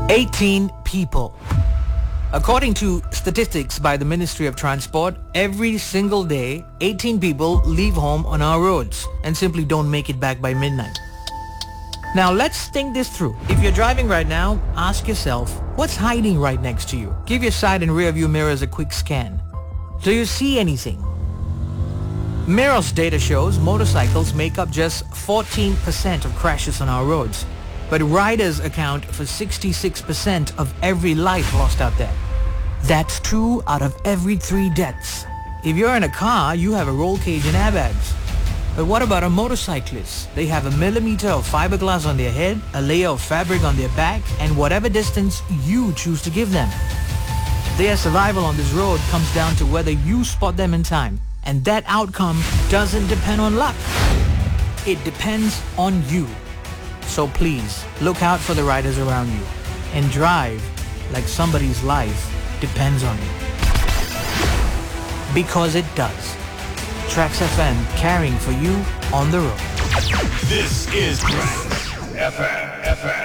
18 people. According to statistics by the Ministry of Transport, every single day, 18 people leave home on our roads and simply don't make it back by midnight. Now let's think this through. If you're driving right now, ask yourself, what's hiding right next to you? Give your side and rear view mirrors a quick scan. Do you see anything? Meros data shows motorcycles make up just 14% of crashes on our roads, but riders account for 66% of every life lost out there. That's 2 out of every 3 deaths. If you're in a car, you have a roll cage and airbags. But what about a motorcyclist? They have a millimeter of fiberglass on their head, a layer of fabric on their back, and whatever distance you choose to give them. Their survival on this road comes down to whether you spot them in time. And that outcome doesn't depend on luck. It depends on you. So please, look out for the riders around you and drive like somebody's life depends on it. Because it does. Trax FM caring for you on the road. This is Trax FM.